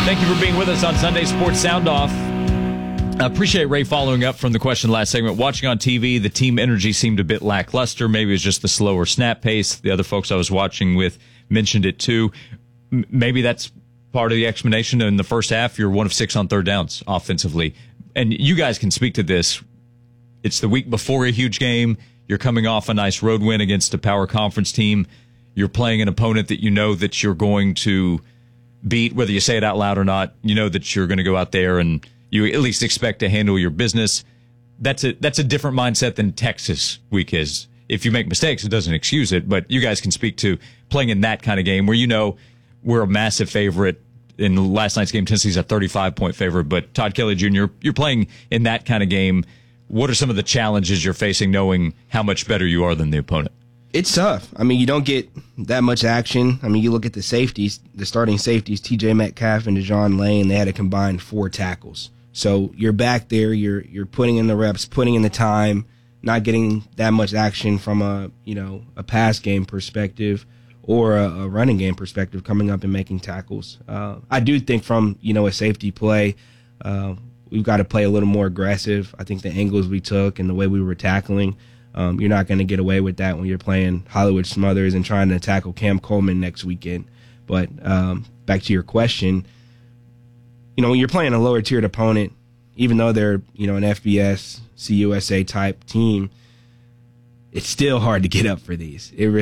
Thank you for being with us on Sunday Sports Sound Off. I appreciate Ray following up from the question last segment. Watching on TV, the team energy seemed a bit lackluster. Maybe it was just the slower snap pace. The other folks I was watching with mentioned it too. Maybe that's part of the explanation. In the first half, you're 1 of 6 on third downs offensively. And you guys can speak to this. It's the week before a huge game. You're coming off a nice road win against a power conference team. You're playing an opponent that you know that you're going to beat, whether you say it out loud or not. You know that you're going to go out there and you at least expect to handle your business. That's a different mindset than Texas week is. If you make mistakes, it doesn't excuse it, but you guys can speak to playing in that kind of game where you know we're a massive favorite. In last night's game, Tennessee's a 35-point favorite, but Todd Kelly Jr., you're playing in that kind of game. What are some of the challenges you're facing knowing how much better you are than the opponent? It's tough. I mean, you don't get that much action. I mean, you look at the safeties, the starting safeties, TJ Metcalf and DeJon Lane, they had a combined 4 tackles. So you're back there, you're putting in the reps, putting in the time, not getting that much action from a pass game perspective or a running game perspective, coming up and making tackles. I do think from, a safety play, we've got to play a little more aggressive. I think the angles we took and the way we were tackling, you're not going to get away with that when you're playing Hollywood Smothers and trying to tackle Cam Coleman next weekend. But back to your question, when you're playing a lower tiered opponent, even though they're, an FBS, CUSA type team, it's still hard to get up for these. It